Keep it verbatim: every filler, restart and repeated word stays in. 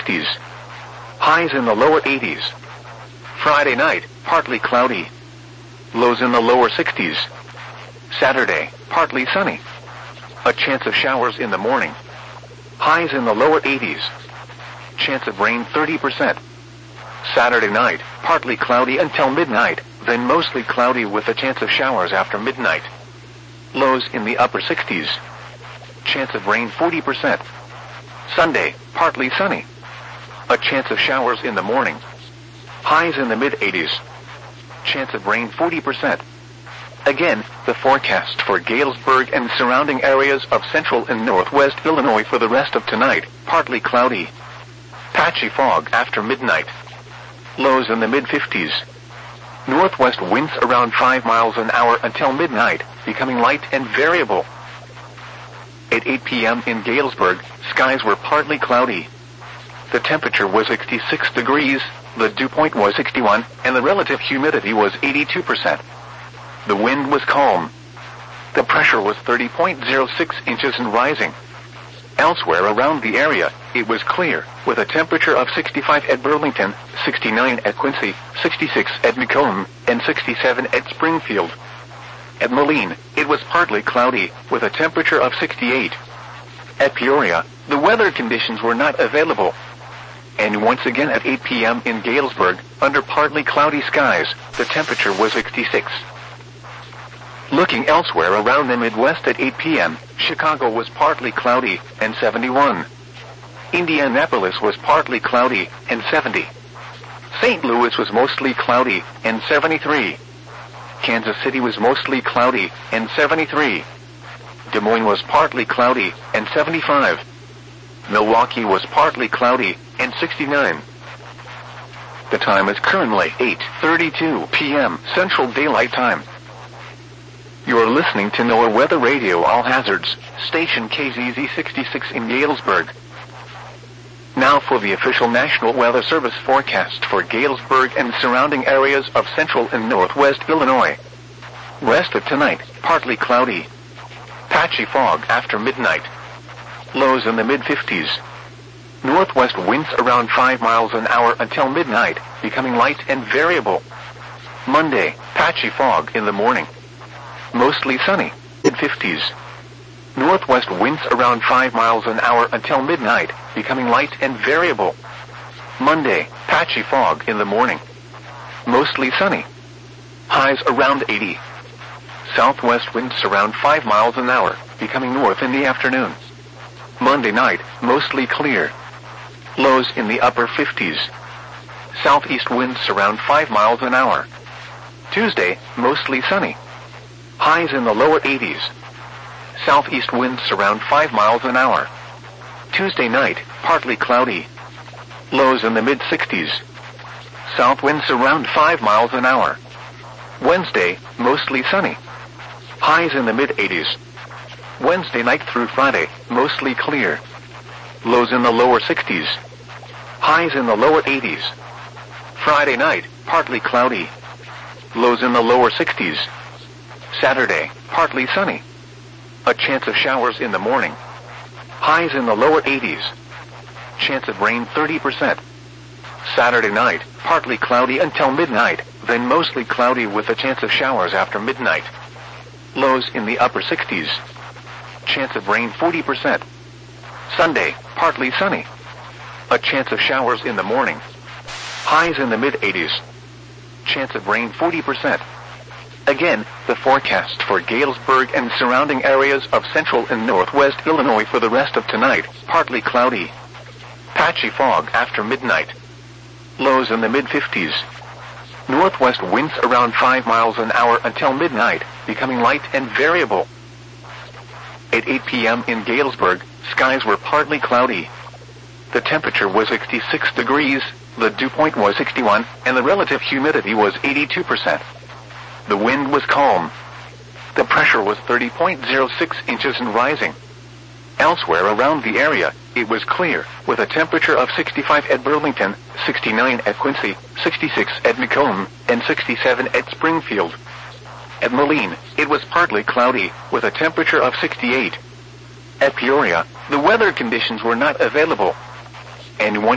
sixties. Highs in the lower eighties. Friday night, partly cloudy. Lows in the lower sixties. Saturday, partly sunny. A chance of showers in the morning. Highs in the lower eighties. Chance of rain thirty percent. Saturday night, partly cloudy until midnight, then mostly cloudy with a chance of showers after midnight. Lows in the upper sixties. Chance of rain forty percent. Sunday, partly sunny. A chance of showers in the morning. Highs in the mid-eighties. Chance of rain forty percent. Again, the forecast for Galesburg and surrounding areas of central and northwest Illinois for the rest of tonight, partly cloudy. Patchy fog after midnight. Lows in the mid-fifties. Northwest winds around five miles an hour until midnight, becoming light and variable. At eight p.m. in Galesburg, skies were partly cloudy. The temperature was sixty-six degrees, the dew point was sixty-one, and the relative humidity was eighty-two percent. The wind was calm. The pressure was thirty point zero six inches and rising. Elsewhere around the area, it was clear, with a temperature of sixty-five at Burlington, sixty-nine at Quincy, sixty-six at Macomb, and sixty-seven at Springfield. At Moline, it was partly cloudy, with a temperature of sixty-eight. At Peoria, the weather conditions were not available. And once again at eight p.m. in Galesburg, under partly cloudy skies, the temperature was sixty-six. Looking elsewhere around the Midwest at eight p.m., Chicago was partly cloudy, and seventy-one. Indianapolis was partly cloudy, and seventy. Saint Louis was mostly cloudy, and seventy-three. Kansas City was mostly cloudy, and seventy-three. Des Moines was partly cloudy, and seventy-five. Milwaukee was partly cloudy, and sixty-nine. The time is currently eight thirty-two p.m. Central Daylight Time. You are listening to NOAA Weather Radio All Hazards, station K Z Z sixty-six in Galesburg. Now for the official National Weather Service forecast for Galesburg and surrounding areas of central and northwest Illinois. Rest of tonight, partly cloudy. Patchy fog after midnight. Lows in the mid-fifties. Northwest winds around five miles an hour until midnight, becoming light and variable. Monday, patchy fog in the morning. Mostly sunny, mid-fifties. Northwest winds around five miles an hour until midnight, becoming light and variable. Monday, patchy fog in the morning. Mostly sunny. Highs around eighty. Southwest winds around five miles an hour, becoming north in the afternoon. Monday night, mostly clear. Lows in the upper fifties. Southeast winds around five miles an hour. Tuesday, mostly sunny. Highs in the lower eighties. Southeast winds around five miles an hour. Tuesday night, partly cloudy. Lows in the mid-sixties. South winds around five miles an hour. Wednesday, mostly sunny. Highs in the mid-eighties. Wednesday night through Friday, mostly clear. Lows in the lower sixties. Highs in the lower eighties. Friday night, partly cloudy. Lows in the lower sixties. Saturday, partly sunny. A chance of showers in the morning. Highs in the lower eighties. Chance of rain thirty percent. Saturday night, partly cloudy until midnight, then mostly cloudy with a chance of showers after midnight. Lows in the upper sixties. Chance of rain forty percent. Sunday, partly sunny. A chance of showers in the morning. Highs in the mid-eighties. Chance of rain forty percent. Again, the forecast for Galesburg and surrounding areas of central and northwest Illinois for the rest of tonight, partly cloudy. Patchy fog after midnight. Lows in the mid-fifties. Northwest winds around five miles an hour until midnight, becoming light and variable. At eight p.m. in Galesburg, skies were partly cloudy. The temperature was sixty-six degrees, the dew point was sixty-one, and the relative humidity was eighty-two percent. The wind was calm. The pressure was thirty point zero six inches and rising. Elsewhere around the area, it was clear, with a temperature of sixty-five at Burlington, sixty-nine at Quincy, sixty-six at Macomb, and sixty-seven at Springfield. At Moline, it was partly cloudy, with a temperature of sixty-eight. At Peoria, the weather conditions were not available. And once